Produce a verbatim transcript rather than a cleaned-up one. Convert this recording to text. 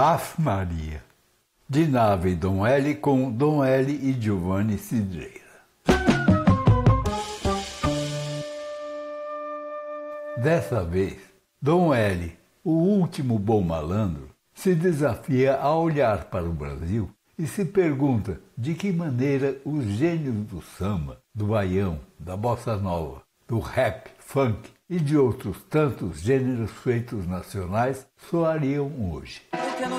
Ave Maria, de Nave e Dom L com Dom L e Giovanni Cidreira. Dessa vez, Dom L, o último bom malandro, se desafia a olhar para o Brasil e se pergunta de que maneira os gênios do samba, do baião, da bossa nova, do rap, funk e de outros tantos gêneros feitos nacionais soariam hoje. Porque no